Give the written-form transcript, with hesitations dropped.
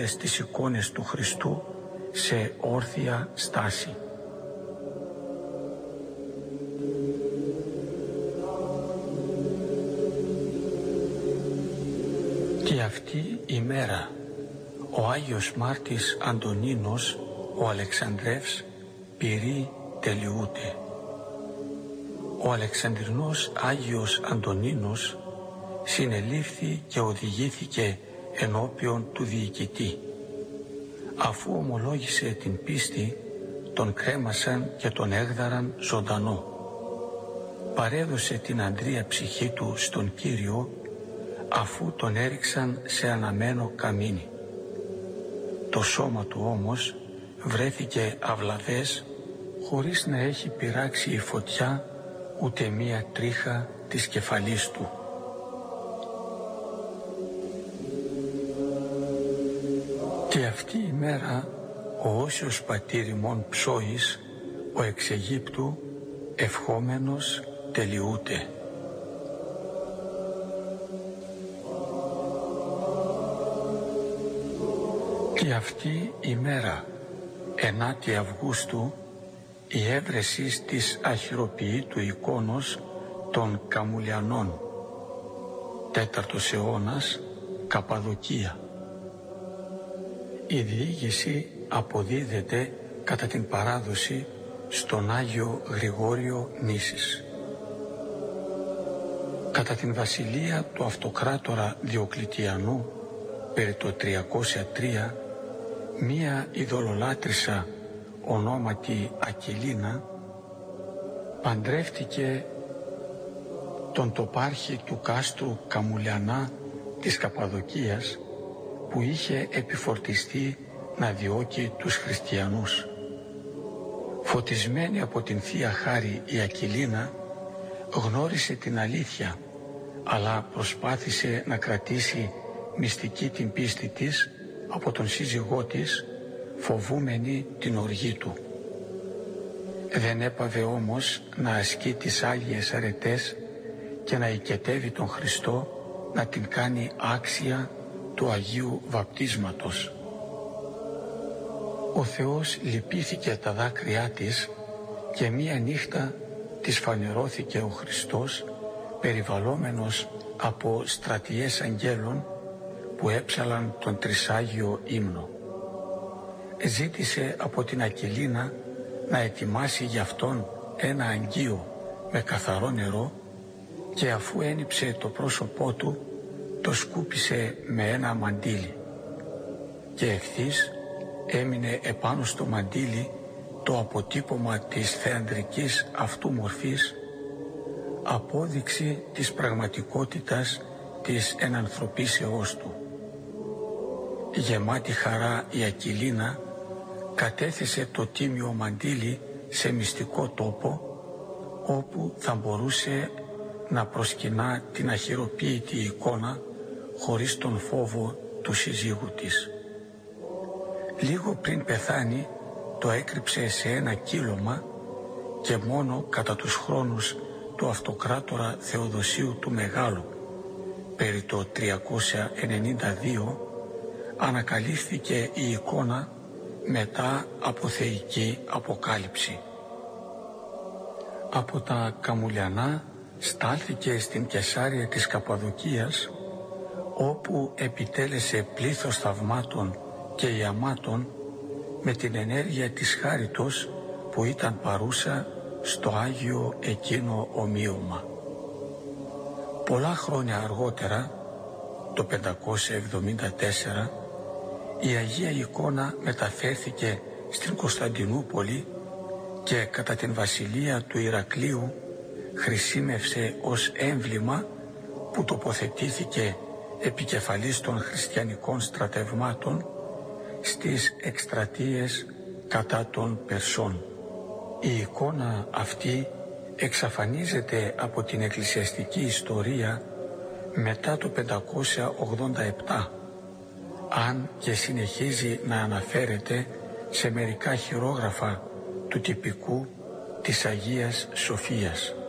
όλες τις εικόνες του Χριστού σε όρθια στάση. Και αυτή η μέρα ο Άγιος Μάρτης Αντωνίνος, ο Αλεξανδρεύς, πυρή τελειούται. Ο Αλεξανδρινός Άγιος Αντωνίνος συνελήφθη και οδηγήθηκε ενώπιον του διοικητή. Αφού ομολόγησε την πίστη, τον κρέμασαν και τον έγδαραν ζωντανό. Παρέδωσε την αντρία ψυχή του στον Κύριο, αφού τον έριξαν σε αναμένο καμίνι. Το σώμα του όμως βρέθηκε αυλαβές, χωρίς να έχει πειράξει η φωτιά ούτε μία τρίχα της κεφαλής του. Και αυτή η μέρα ο όσιος πατήρ ημών Ψώης, ο εξ Αιγύπτου, ευχόμενος τελειούται. Και αυτή η μέρα, 9η Αυγούστου, η έβρεση της αχυροποιήτου εικόνος των Καμουλιανών, 4ος αιώνας, Καπαδοκία. Η διήγηση αποδίδεται κατά την παράδοση στον Άγιο Γρηγόριο Νήσης. Κατά την βασιλεία του αυτοκράτορα Διοκλητιανού, περί το 303, μία ειδωλολάτρησα ονόματι Ακυλίνα παντρεύτηκε τον τοπάρχη του κάστρου Καμουλιανά της Καπαδοκίας, που είχε επιφορτιστεί να διώκει τους χριστιανούς. Φωτισμένη από την Θεία Χάρη η Ακυλίνα γνώρισε την αλήθεια, αλλά προσπάθησε να κρατήσει μυστική την πίστη της από τον σύζυγό της, φοβούμενη την οργή του. Δεν έπαβε όμως να ασκεί τις Άγιες αρετές και να οικετεύει τον Χριστό, να την κάνει άξια του Αγίου Βαπτίσματος. Ο Θεός λυπήθηκε τα δάκρυά της και μία νύχτα της φανερώθηκε ο Χριστός, περιβαλλόμενος από στρατιές αγγέλων που έψαλαν τον τρισάγιο ύμνο. Ζήτησε από την Ακυλίνα να ετοιμάσει για αυτόν ένα αγγείο με καθαρό νερό, και αφού ένιψε το πρόσωπό του, το σκούπισε με ένα μαντίλι, και ευθύς έμεινε επάνω στο μαντίλι το αποτύπωμα της θεανδρικής αυτού μορφής, απόδειξη της πραγματικότητας της ενανθρωπίσεώς του. Γεμάτη χαρά η Ακυλίνα κατέθεσε το τίμιο μαντίλι σε μυστικό τόπο, όπου θα μπορούσε να προσκυνά την αχυροποίητη εικόνα χωρίς τον φόβο του συζύγου της. Λίγο πριν πεθάνει το έκρυψε σε ένα κύλωμα, και μόνο κατά τους χρόνους του αυτοκράτορα Θεοδοσίου του Μεγάλου, περί το 392, ανακαλύφθηκε η εικόνα μετά από θεϊκή αποκάλυψη. Από τα Καμουλιανά στάλθηκε στην Κεσάρια της Καπαδοκίας, όπου επιτέλεσε πλήθος θαυμάτων και ιαμάτων με την ενέργεια της χάριτος που ήταν παρούσα στο Άγιο εκείνο ομοίωμα. Πολλά χρόνια αργότερα, το 574, η Αγία Εικόνα μεταφέρθηκε στην Κωνσταντινούπολη και κατά την βασιλεία του Ηρακλείου χρησιμεύσε ως έμβλημα που τοποθετήθηκε επικεφαλής των χριστιανικών στρατευμάτων στις εκστρατείες κατά των Περσών. Η εικόνα αυτή εξαφανίζεται από την εκκλησιαστική ιστορία μετά το 587, αν και συνεχίζει να αναφέρεται σε μερικά χειρόγραφα του τυπικού της Αγίας Σοφίας.